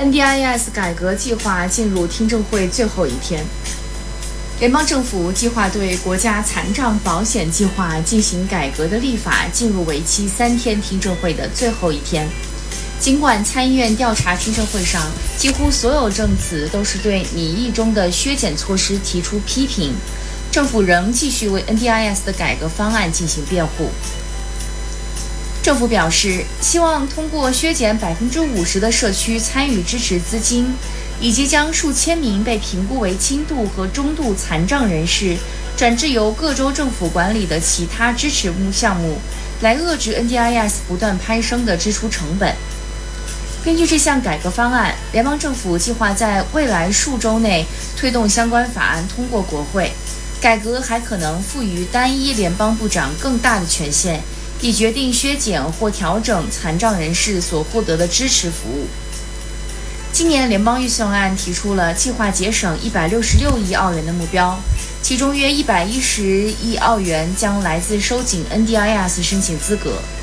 NDIS 改革计划进入听证会最后一天，联邦政府计划对国家残障保险计划进行改革的立法进入为期3天听证会的最后一天。尽管参议院调查听证会上几乎所有证词都是对拟议中的削减措施提出批评，政府仍继续为 NDIS 的改革方案进行辩护。政府表示，希望通过削减50%的社区参与支持资金，以及将数千名被评估为轻度和中度残障人士转至由各州政府管理的其他支持项目，来遏制 NDIS 不断攀升的支出成本。根据这项改革方案，联邦政府计划在未来数周内推动相关法案通过国会。改革还可能赋予单一联邦部长更大的权限，以决定削减或调整残障人士所获得的支持服务。今年联邦预算案提出了计划节省166亿澳元的目标，其中约110亿澳元将来自收紧 NDIS 申请资格。